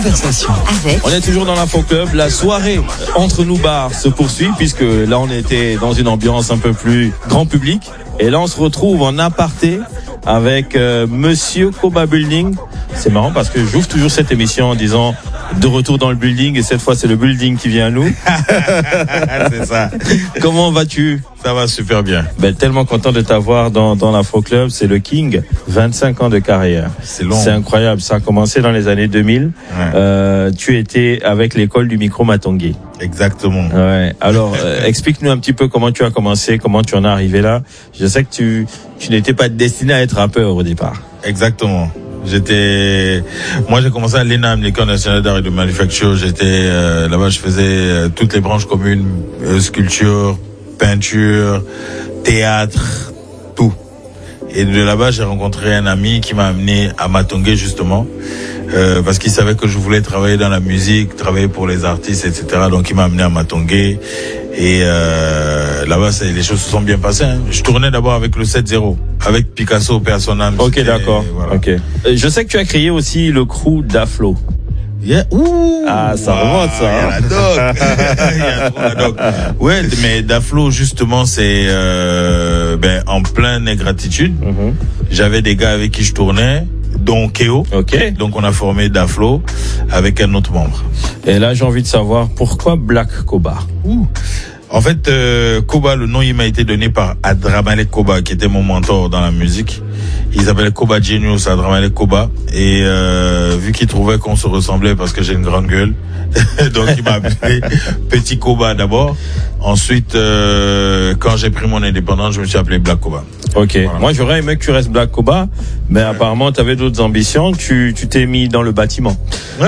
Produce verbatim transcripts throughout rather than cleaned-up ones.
conversation avec... On est toujours dans l'Afro Club. La soirée entre nous bars se poursuit puisque là on était dans une ambiance un peu plus grand public. Et là on se retrouve en aparté avec euh, Monsieur Koba Building. C'est marrant parce que j'ouvre toujours cette émission en disant de retour dans le building et cette fois c'est le building qui vient à nous. C'est ça. Comment vas-tu? Ça va super bien. Ben, tellement content de t'avoir dans, dans l'Afro Club. C'est le King. vingt-cinq ans de carrière. C'est long. C'est incroyable. Ça a commencé dans les années deux mille. Ouais. Euh, tu étais avec l'école du micro Matongé. Exactement. Ouais. Alors, euh, explique-nous un petit peu comment tu as commencé, comment tu en es arrivé là. Je sais que tu, tu n'étais pas destiné à être rappeur au départ. Exactement. J'étais, moi j'ai commencé à l'E N A M, l'École nationale d'art et de manufacture. J'étais euh, là-bas, je faisais euh, toutes les branches communes, euh, sculpture, peinture, théâtre, tout. Et de là-bas, j'ai rencontré un ami qui m'a amené à Matongé justement, euh, parce qu'il savait que je voulais travailler dans la musique, travailler pour les artistes, et cetera. Donc il m'a amené à Matongé. Et euh, là-bas, c'est, les choses se sont bien passées. Hein. Je tournais d'abord avec le sept zéro, avec Picasso, Personnam. Ok, d'accord. Voilà. Ok. Je sais que tu as créé aussi le crew d'Aflo. Yeah. Ouh, ah, ça wow, remonte, ça. Il y a la doc. Il y a trop la doc. Ouais, mais Daflo, justement, c'est euh, ben en pleine ingratitude. Mm-hmm. J'avais des gars avec qui je tournais, dont Keo. Ok. Donc on a formé Daflo avec un autre membre. Et là, j'ai envie de savoir pourquoi Black Koba. Ouh. En fait, euh, Koba, le nom, il m'a été donné par Adramalek Koba, qui était mon mentor dans la musique. Il s'appelait Koba Genius, Adramalek Koba. Et euh, vu qu'il trouvait qu'on se ressemblait parce que j'ai une grande gueule, donc il m'a appelé Petit Koba d'abord. Ensuite, euh, quand j'ai pris mon indépendance, je me suis appelé Black Koba. Ok. Voilà. Moi, j'aurais aimé que tu restes Black Koba, mais ouais. Apparemment, tu avais d'autres ambitions. Tu, tu t'es mis dans le bâtiment. Ouais.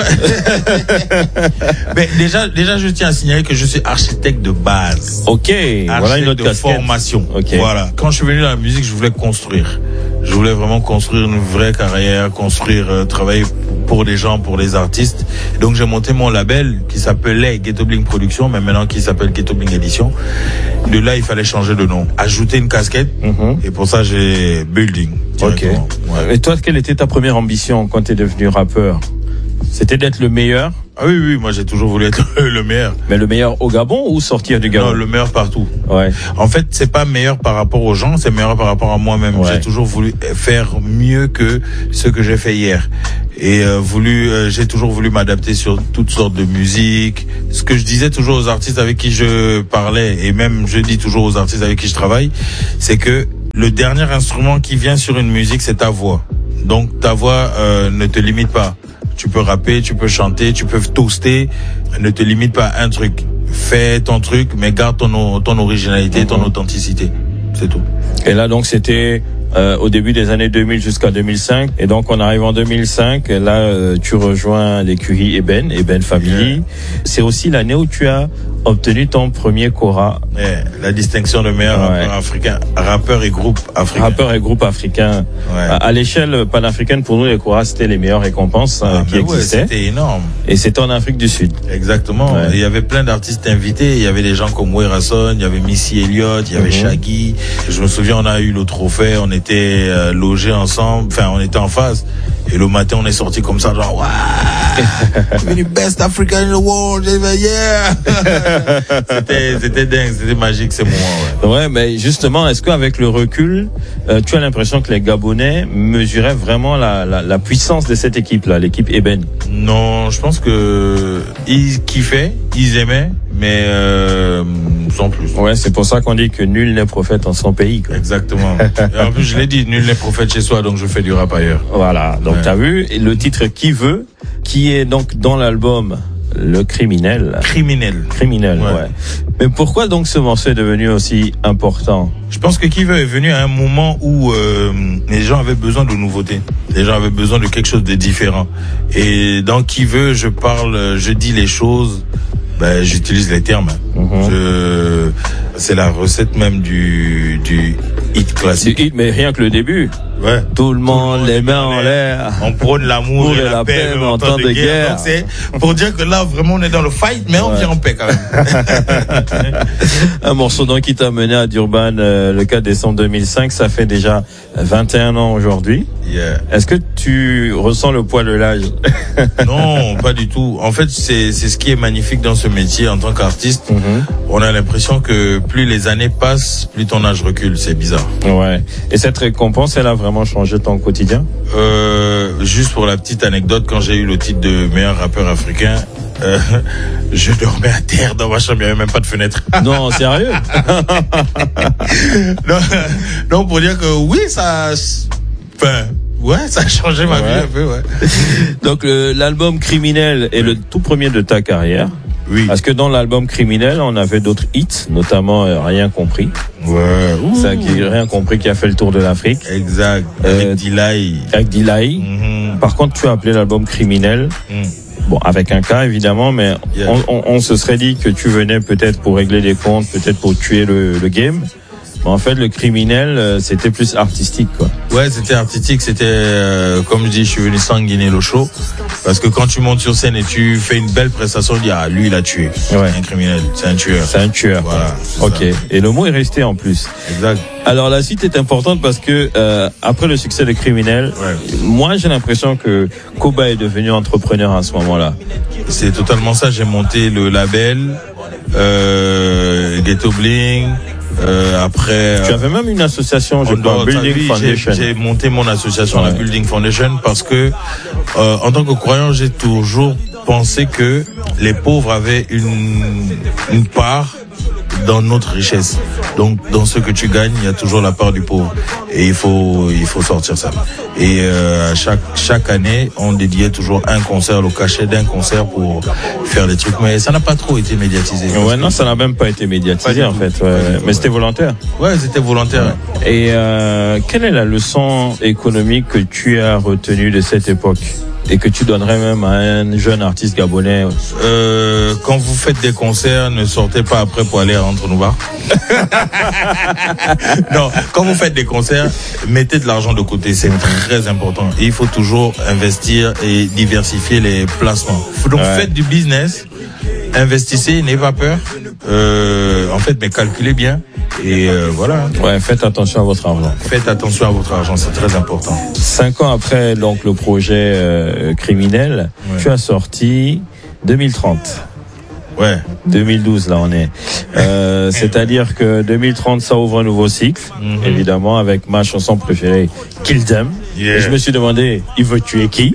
Mais déjà, déjà, je tiens à signaler que je suis architecte de base. Ok. Architecte voilà une autre de casquette. Formation. Ok. Voilà. Quand je suis venu dans la musique, je voulais construire. Je voulais vraiment construire une vraie carrière, construire, euh, travailler pour des gens, pour des artistes. Et donc j'ai monté mon label qui s'appelait Ghetto Bling Production, mais maintenant qui s'appelle Ghetto Bling Édition. De là, il fallait changer de nom, ajouter une casquette. Mm-hmm. Et pour ça, j'ai Building. Ok. Ouais. Et toi, quelle était ta première ambition quand tu es devenu rappeur? C'était d'être le meilleur? Ah oui, oui, moi j'ai toujours voulu être le meilleur. Mais le meilleur au Gabon ou sortir du Gabon? Non, le meilleur partout. Ouais. En fait, c'est pas meilleur par rapport aux gens, c'est meilleur par rapport à moi-même. Ouais. J'ai toujours voulu faire mieux que ce que j'ai fait hier. Et euh, voulu, euh, j'ai toujours voulu m'adapter sur toutes sortes de musique. Ce que je disais toujours aux artistes avec qui je parlais, et même je dis toujours aux artistes avec qui je travaille, c'est que le dernier instrument qui vient sur une musique, c'est ta voix. Donc ta voix euh, ne te limite pas. Tu peux rapper, tu peux chanter, tu peux toaster. Ne te limite pas à un truc. Fais ton truc, mais garde ton, ton originalité, ton authenticité. C'est tout. Et là, donc, c'était euh, au début des années deux mille jusqu'à deux mille cinq. Et donc, on arrive en deux mille cinq. Et là, euh, tu rejoins l'écurie Eben, Eben Family. Yeah. C'est aussi l'année où tu as obtenu ton premier Kora. Yeah, la distinction de meilleur ouais. rappeur africain, rappeur et groupe africain. Rappeur et groupe africain. Ouais. À, à l'échelle panafricaine, pour nous, les Koras, c'était les meilleures récompenses ah, euh, qui existaient. Ouais, c'était énorme. Et c'était en Afrique du Sud. Exactement. Ouais. Il y avait plein d'artistes invités. Il y avait des gens comme Werason, il y avait Missy Elliott, il y avait mm-hmm. Shaggy. Je me souviens, on a eu le trophée, on était euh, logés ensemble, enfin, on était en face. Et le matin, on est sorti comme ça, genre, waouh, the best African in the world, yeah. c'était, c'était dingue, c'était magique ces moments, ouais. Ouais, mais justement, est-ce qu'avec le recul, euh, tu as l'impression que les Gabonais mesuraient vraiment la, la, la puissance de cette équipe-là, l'équipe Eben? Non, je pense que ils kiffaient, ils aimaient, mais euh, sans plus. Ouais, c'est pour ça qu'on dit que nul n'est prophète en son pays, quoi. Exactement. Et en plus, je l'ai dit, nul n'est prophète chez soi, donc je fais du rap ailleurs. Voilà, donc ouais. T'as vu, et le titre Qui veut, qui est donc dans l'album Le Criminel. Criminel. Criminel, ouais. ouais. Mais pourquoi donc ce morceau est devenu aussi important? Je pense que Qui veut est venu à un moment où euh, les gens avaient besoin de nouveautés. Les gens avaient besoin de quelque chose de différent. Et dans Qui veut, je parle, je dis les choses, ben, j'utilise les termes. Mm-hmm. Je, c'est la recette même du, du hit classique. Du hit, mais rien que le début. Ouais. Tout le monde, les mains en l'air. On prône l'amour et, et la, la paix, paix en temps de, de guerre. guerre. Donc c'est pour dire que là, vraiment, on est dans le fight, mais on ouais. vient en paix quand même. Un morceau donc qui t'a mené à Durban euh, le quatre décembre deux mille cinq. Ça fait déjà vingt et un ans aujourd'hui. Yeah. Est-ce que tu ressens le poids de l'âge? Non, pas du tout. En fait, c'est c'est ce qui est magnifique dans ce métier en tant qu'artiste. Mm-hmm. On a l'impression que plus les années passent, plus ton âge recule. C'est bizarre. Ouais. Et cette récompense, elle a vraiment changé ton quotidien? Euh, juste pour la petite anecdote, quand j'ai eu le titre de meilleur rappeur africain, euh, je dormais à terre dans ma chambre, il n'y avait même pas de fenêtre. Non, sérieux? non, non, pour dire que oui, ça... Enfin, ouais, ça a changé ma ouais. vie un peu, ouais. Donc le, l'album Criminel est le tout premier de ta carrière. Oui. Parce que dans l'album Criminel, on avait d'autres hits, notamment euh, Rien compris. Ouais. Ça qui Rien compris qui a fait le tour de l'Afrique. Exact. Avec euh, D-Lai. Avec D-Lai. Mm-hmm. Par contre, tu as appelé l'album Criminel. Mm. Bon, avec un cas évidemment, mais yeah. on, on, on se serait dit que tu venais peut-être pour régler des comptes, peut-être pour tuer le, le game. Mais en fait, le Criminel, c'était plus artistique, quoi. Ouais, c'était artistique. C'était, euh, comme je dis, je suis venu sanguiner le show. Parce que quand tu montes sur scène et tu fais une belle prestation, on dit, ah, lui, il a tué. Ouais. Un criminel. C'est un tueur. C'est un tueur. Voilà. Ok. Ça. Et le mot est resté en plus. Exact. Alors, la suite est importante parce que, euh, après le succès de Criminel, ouais. moi, j'ai l'impression que Koba est devenu entrepreneur à ce moment-là. C'est totalement ça. J'ai monté le label, euh, Ghetto Bling. Euh, après, tu avais même une association, je crois, Building vie, Foundation. J'ai, j'ai monté mon association, ouais. la Building Foundation, parce que euh, en tant que croyant, j'ai toujours pensé que les pauvres avaient une une part dans notre richesse. Donc, dans ce que tu gagnes, il y a toujours la part du pauvre. Et il faut, il faut sortir ça. Et euh, chaque chaque année, on dédiait toujours un concert, le cachet d'un concert pour faire des trucs. Mais ça n'a pas trop été médiatisé. Ouais, non, ça n'a même pas été médiatisé pas en fait. Ouais. Tout, mais ouais. C'était volontaire. Ouais, c'était volontaire. Ouais. Et euh, quelle est la leçon économique que tu as retenue de cette époque? Et que tu donnerais même à un jeune artiste gabonais? euh, Quand vous faites des concerts, ne sortez pas après pour aller entre nos bars. Non, quand vous faites des concerts, mettez de l'argent de côté, c'est très important. Et il faut toujours investir et diversifier les placements. Donc ouais. Faites du business, investissez, n'ayez pas peur. Euh, en fait, mais calculez bien. Et euh, voilà. Ouais, faites attention à votre argent. Faites attention à votre argent, c'est très important. Cinq ans après donc le projet euh, Criminel, ouais. Tu as sorti deux mille trente. Ouais. deux mille douze, là on est. Euh, c'est-à-dire que deux mille trente, ça ouvre un nouveau cycle, mm-hmm. évidemment, avec ma chanson préférée, Kill Them. Yeah. Et je me suis demandé, il veut tuer qui?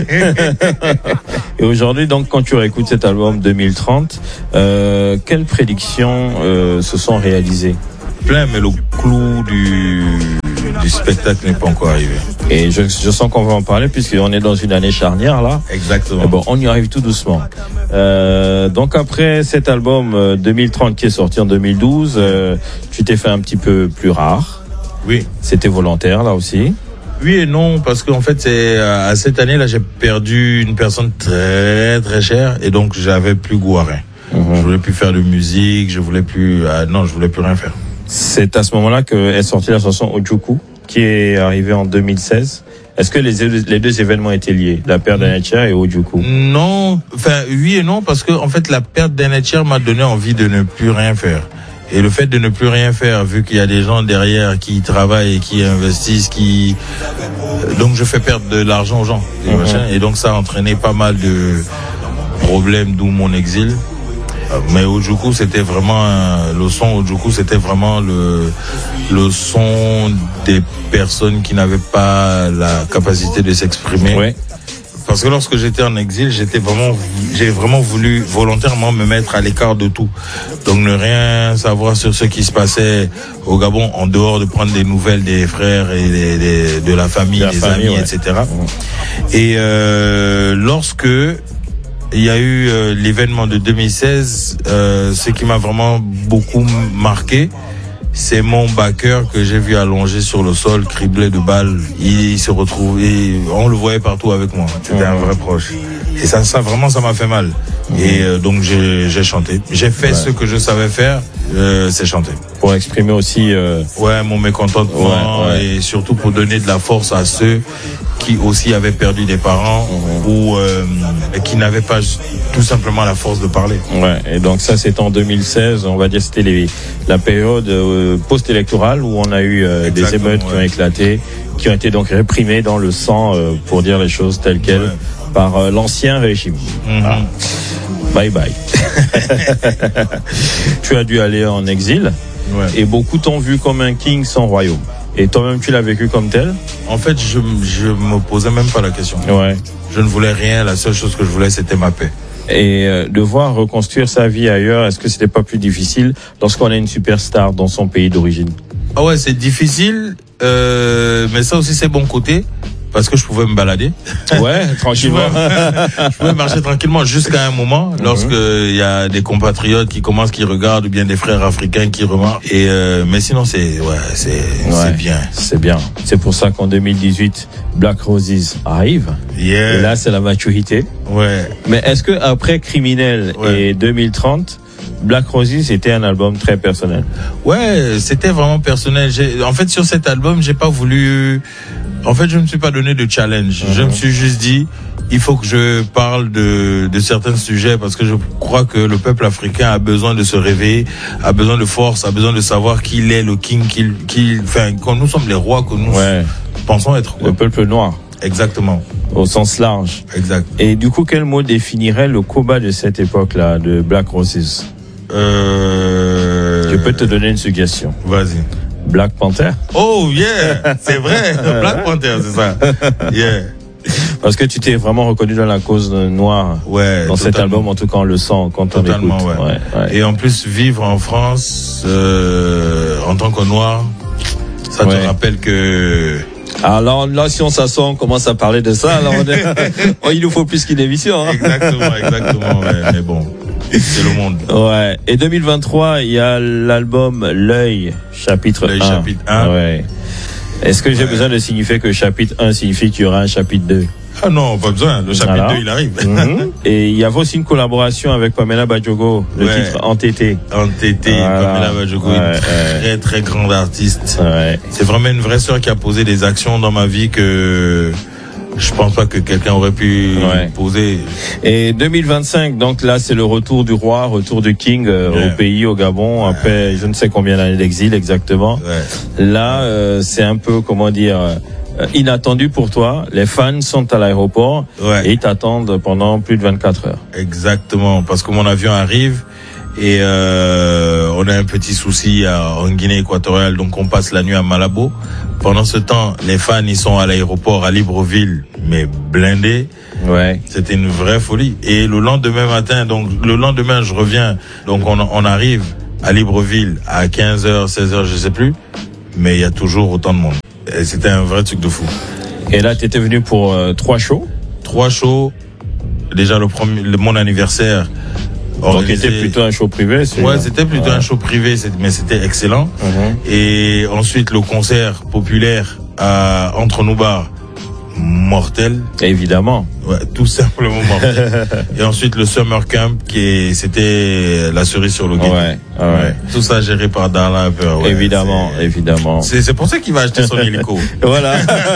Et aujourd'hui, donc, quand tu réécoutes cet album deux mille trente, euh, quelles prédictions euh, se sont réalisées? Plein, mais le clou du, du spectacle n'est pas encore arrivé. Et je, je sens qu'on va en parler puisqu'on est dans une année charnière là. Exactement. Et bon, on y arrive tout doucement. Euh, donc après cet album euh, deux mille trente qui est sorti en deux mille douze, euh, tu t'es fait un petit peu plus rare. Oui. C'était volontaire là aussi. Oui et non, parce qu'en fait, c'est à cette année-là, j'ai perdu une personne très très chère et donc j'avais plus goût à rien. Mm-hmm. Je voulais plus faire de musique, je voulais plus, euh, non, je voulais plus rien faire. C'est à ce moment-là que est sortie la chanson Ojuku, qui est arrivée en deux mille seize. Est-ce que les, les deux événements étaient liés, la perte d'Anetcher et Ojuku? Non, enfin oui et non, parce que en fait la perte d'Anetcher m'a donné envie de ne plus rien faire. Et le fait de ne plus rien faire, vu qu'il y a des gens derrière qui travaillent et qui investissent, qui donc je fais perdre de l'argent aux gens, mm-hmm. et donc ça a entraîné pas mal de problèmes, d'où mon exil. Mais Ojuku, c'était vraiment un, le son Ojuku, c'était vraiment le le son des personnes qui n'avaient pas la capacité de s'exprimer. Ouais. Parce que lorsque j'étais en exil, j'étais vraiment, j'ai vraiment voulu volontairement me mettre à l'écart de tout. Donc ne rien savoir sur ce qui se passait au Gabon, en dehors de prendre des nouvelles des frères et des, des, de la famille, de la des famille, amis, ouais. et cetera. Ouais. Et euh, lorsque il y a eu euh, l'événement de deux mille seize, euh, ce qui m'a vraiment beaucoup marqué, c'est mon backer que j'ai vu allongé sur le sol, criblé de balles. Il, il se retrouve, et on le voyait partout avec moi. C'était mmh. un vrai proche. Et ça, ça vraiment, ça m'a fait mal. Et euh, donc j'ai, j'ai chanté. J'ai fait ouais. ce que je savais faire, euh, c'est chanter. Pour exprimer aussi... Euh... Ouais, mon mécontentement ouais, ouais. et surtout pour donner de la force à ceux qui aussi avaient perdu des parents mmh. ou euh, qui n'avaient pas tout simplement la force de parler. Ouais, et donc ça c'est en deux mille seize, on va dire c'était les, la période euh, post-électorale où on a eu euh, des émeutes ouais. qui ont éclaté, qui ont été donc réprimées dans le sang, euh, pour dire les choses telles quelles, ouais. par euh, l'ancien régime. Mmh. Ah. Bye bye. Tu as dû aller en exil ouais. et beaucoup t'ont vu comme un king sans royaume. Et toi-même, tu l'as vécu comme tel? En fait, je je me posais même pas la question. Ouais. Je ne voulais rien. La seule chose que je voulais, c'était ma paix. Et euh, devoir reconstruire sa vie ailleurs, est-ce que c'était pas plus difficile lorsqu'on est une superstar dans son pays d'origine? Ah ouais, c'est difficile, euh, mais ça aussi c'est bon côté. Parce que je pouvais me balader. Ouais, tranquillement. je, pouvais, je pouvais marcher tranquillement jusqu'à un moment, mm-hmm. lorsque il y a des compatriotes qui commencent, qui regardent, ou bien des frères africains qui remarquent. Et euh, mais sinon, c'est ouais, c'est ouais, c'est bien. C'est bien. C'est pour ça qu'en deux mille dix-huit, Black Roses arrive. Yeah. Et là, c'est la maturité. Ouais. Mais est-ce que après Criminel ouais. et deux mille trente, Black Roses était un album très personnel? Ouais, c'était vraiment personnel. J'ai, en fait, sur cet album, j'ai pas voulu. En fait, je ne me suis pas donné de challenge. Mm-hmm. Je me suis juste dit, il faut que je parle de, de certains sujets parce que je crois que le peuple africain a besoin de se réveiller, a besoin de force, a besoin de savoir qu'il est le king, qu'il, qu'il, enfin, quand nous sommes les rois que nous ouais. pensons être. Quoi. Le peuple noir. Exactement. Au sens large. Exact. Et du coup, quel mot définirait le Koba de cette époque-là, de Black Roses? Euh... Je peux te donner une suggestion. Vas-y. Black Panther. Oh yeah, c'est vrai, Black Panther, c'est ça. Yeah. Parce que tu t'es vraiment reconnu dans la cause noire. Ouais. Dans totalement. Cet album, en tout cas, on le sent quand totalement, on écoute. Ouais. Ouais, ouais. Et en plus, vivre en France euh, en tant que noir, ça te ouais. rappelle que. Alors là, si on s'assoit, on commence à parler de ça. Alors on est... oh, il nous faut plus qu'une émission. Hein. Exactement, exactement. Ouais, mais bon. C'est le monde. Ouais. Et deux mille vingt-trois, il y a l'album L'œil, chapitre L'œil, un. chapitre un. Ouais. Est-ce que j'ai ouais. besoin de signifier que chapitre un signifie qu'il y aura un chapitre deux? Ah non, pas besoin. Le chapitre voilà. deux, il arrive. Mm-hmm. Et il y avait aussi une collaboration avec Pamela Badjogo, le ouais. titre Entêté. Entêté, voilà. Pamela Badjogo, ouais, une ouais. très très grande artiste. Ouais. C'est vraiment une vraie sœur qui a posé des actions dans ma vie que je pense pas que quelqu'un aurait pu ouais. poser. Et deux mille vingt-cinq, donc là, c'est le retour du roi, retour du king euh, ouais. au pays, au Gabon, ouais. après je ne sais combien d'années d'exil exactement. Ouais. Là, euh, c'est un peu, comment dire, euh, inattendu pour toi. Les fans sont à l'aéroport ouais. et ils t'attendent pendant plus de vingt-quatre heures. Exactement, parce que mon avion arrive et euh, on a un petit souci à, en Guinée équatoriale, donc on passe la nuit à Malabo. Pendant ce temps, les fans ils sont à l'aéroport à Libreville, mais blindés. Ouais. C'était une vraie folie. Et le lendemain matin, donc le lendemain je reviens, donc on, on arrive à Libreville à quinze heures, seize heures, je sais plus, mais il y a toujours autant de monde. Et c'était un vrai truc de fou. Et là, tu étais venu pour euh, trois shows. Trois shows. Déjà le premier, le, mon anniversaire. Donc c'était plutôt un show privé. C'est ouais, c'était plutôt ouais. un show privé, mais c'était excellent. Mm-hmm. Et ensuite le concert populaire à Entre nous bars, mortel. Évidemment. Ouais, tout simplement mortel. Et ensuite le Summer Camp, qui est, c'était la cerise sur le gâteau. Ouais, ouais. ouais. Tout ça géré par Darla. Ouais, évidemment, c'est, évidemment. C'est, c'est pour ça qu'il va acheter son hélico. Voilà.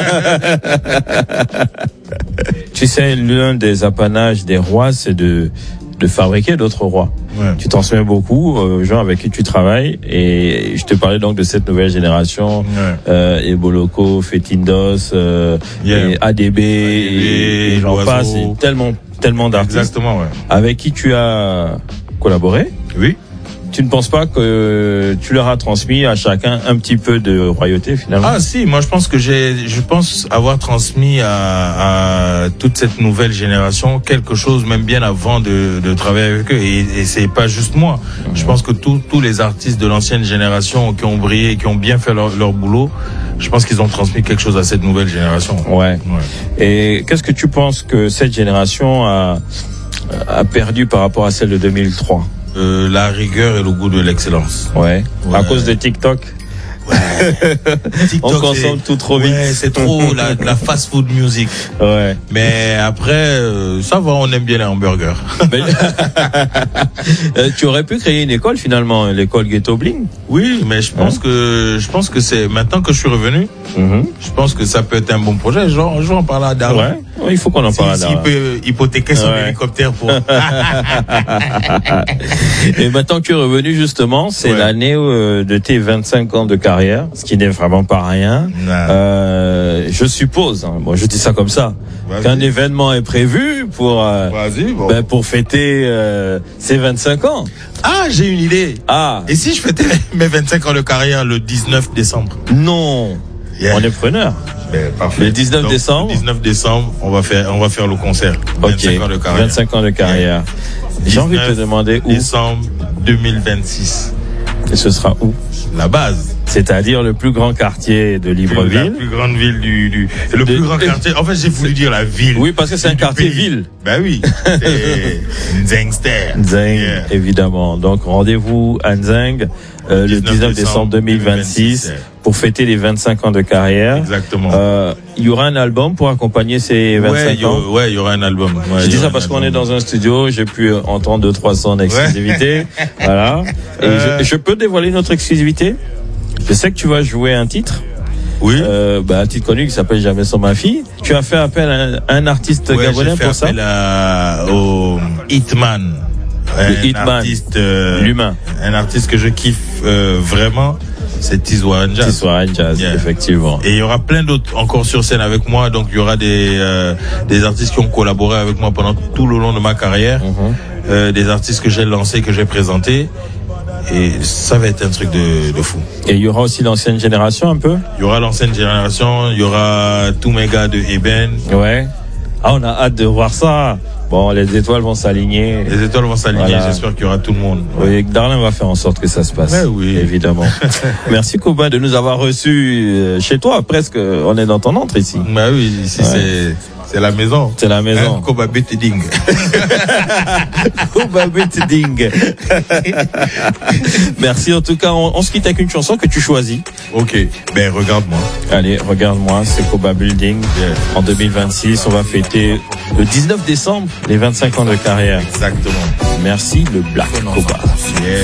Tu sais, l'un des apanages des rois, c'est de de fabriquer d'autres rois. Ouais. Tu transmets beaucoup aux gens avec qui tu travailles et je te parlais donc de cette nouvelle génération, ouais. euh, Eboloko, Fetindos, euh, yeah. et A D B, et, et j'en passe, et tellement, tellement d'artistes. Exactement, ouais. Avec qui tu as collaboré. Oui. Tu ne penses pas que tu leur as transmis à chacun un petit peu de royauté finalement? Ah si, moi je pense que j'ai, je pense avoir transmis à, à toute cette nouvelle génération quelque chose même bien avant de, de travailler avec eux. Et, et c'est pas juste moi. Mmh. Je pense que tous tous les artistes de l'ancienne génération qui ont brillé, qui ont bien fait leur, leur boulot, je pense qu'ils ont transmis quelque chose à cette nouvelle génération. Ouais. ouais. Et qu'est-ce que tu penses que cette génération a, a perdu par rapport à celle de deux mille trois? Euh, la rigueur et le goût de l'excellence. Ouais. ouais. À cause de TikTok. Ouais. TikTok, on consomme tout trop vite. Ouais, c'est trop la, la fast-food music. Ouais. Mais après, euh, ça va, on aime bien les hamburgers. Mais... tu aurais pu créer une école finalement, l'école Ghetto Bling. Oui, mais je pense hein? que je pense que c'est maintenant que je suis revenu. Mm-hmm. Je pense que ça peut être un bon projet. Genre, je vais en parler à Darwin. Ouais. Ouais, il faut qu'on en parle. S'il si, si peut hypothéquer son ouais. hélicoptère pour. Et maintenant que tu es revenu justement, c'est ouais. l'année euh, de tes vingt-cinq ans de carrière, ce qui n'est vraiment pas rien. Euh, je suppose, hein, bon, je dis ça comme ça, Vas-y. qu'un événement est prévu pour euh, bon. ben, pour fêter euh, ces vingt-cinq ans. Ah, j'ai une idée. Ah. Et si je fêtais mes vingt-cinq ans de carrière le dix-neuf décembre? Non. Yeah. On est preneur. Ben, parfait. Le dix-neuf Donc, décembre. Le dix-neuf décembre, on va faire, on va faire le concert. Ok. vingt-cinq ans de carrière. vingt-cinq ans de carrière. J'ai envie de te demander où. Décembre deux mille vingt-six. Et ce sera où? La base. C'est-à-dire le plus grand quartier de Libreville. La plus grande ville du, du le de, plus grand quartier. En fait, j'ai voulu dire la ville. Oui, parce que c'est un quartier pays. ville. Ben oui. C'est Nzengster. Nzeng, yeah. évidemment. Donc, rendez-vous à Nzeng, euh, le dix-neuf décembre deux mille vingt-six, yeah. pour fêter les vingt-cinq ans de carrière. Exactement. Euh, il y aura un album pour accompagner ces vingt-cinq ouais, ans. Y, ouais, il y aura un album. Ouais, je dis ça parce qu'on est dans un studio, j'ai pu entendre deux, trois sons d'exclusivité. Ouais. Voilà. Et euh... je, je peux dévoiler notre exclusivité? Je sais que tu vas jouer un titre. Oui. Euh, bah, un titre connu qui s'appelle Jamais sans ma fille. Tu as fait appel à un, un artiste ouais, gabonais pour ça? J'ai fait appel à, au Hitman. Le un Hitman. Artiste, euh, l'humain. Un artiste que je kiffe euh, vraiment. C'est Tizouan Jazz. Tizouan Jazz, yeah. effectivement. Et il y aura plein d'autres encore sur scène avec moi. Donc il y aura des euh, des artistes qui ont collaboré avec moi pendant tout le long de ma carrière. Mm-hmm. Euh, des artistes que j'ai lancés, que j'ai présentés. Et ça va être un truc de, de fou. Et il y aura aussi l'ancienne génération un peu? Il y aura l'ancienne génération, il y aura tous mes gars de Eben. Ouais. Ah, on a hâte de voir ça. Bon, les étoiles vont s'aligner. Les étoiles vont s'aligner, voilà. J'espère qu'il y aura tout le monde. Ouais. Oui, Darlin va faire en sorte que ça se passe. Ouais, oui. Évidemment. Merci Koba de nous avoir reçus chez toi, presque. On est dans ton entre ici. Bah oui, ici ouais. c'est... C'est la maison. C'est la maison. Hein, Koba Betiding. Koba Betiding. Merci en tout cas. On, on se quitte avec une chanson que tu choisis. Ok. Ben regarde-moi. Allez, regarde-moi. C'est Koba Building. Yeah. En deux mille vingt-six, on va fêter le dix-neuf décembre les vingt-cinq ans de carrière. Exactement. Merci le Black Koba. Yeah.